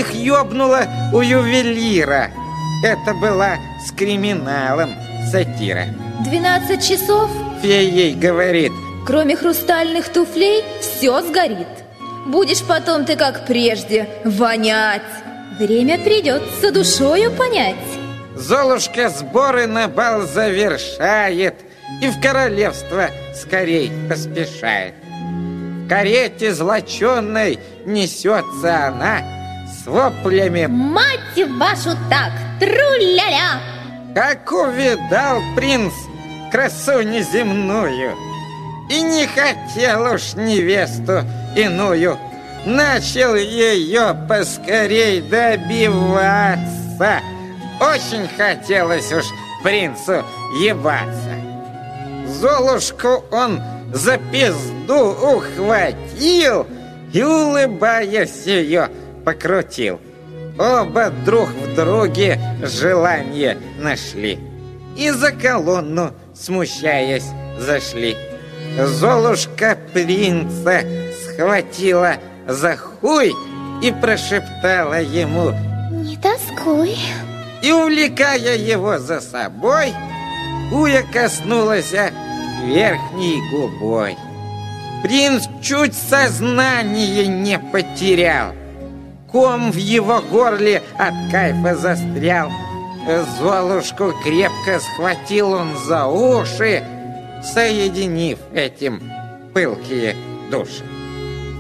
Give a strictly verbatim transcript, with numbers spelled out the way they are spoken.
их ёбнула у ювелира. Это была с криминалом сатира. Двенадцать часов? Фея ей говорит: кроме хрустальных туфлей все сгорит. Будешь потом ты, как прежде, вонять. Время придется душою понять. Золушка сборы на бал завершает и в королевство скорей поспешает. В карете злоченной несется она с воплями: мать вашу так, тру-ля-ля! Как увидал принц красу неземную и не хотел уж невесту иную, начал ее поскорей добиваться. Очень хотелось уж принцу ебаться. Золушку он за пизду ухватил и, улыбаясь, ее покрутил. Оба друг в друге желание нашли и за колонну, смущаясь, зашли. Золушка принца схватила за хуй и прошептала ему: не тоскуй. И, увлекая его за собой, хуя коснулась верхней губой. Принц чуть сознание не потерял. Ком в его горле от кайфа застрял. Золушку крепко схватил он за уши, соединив этим пылкие души.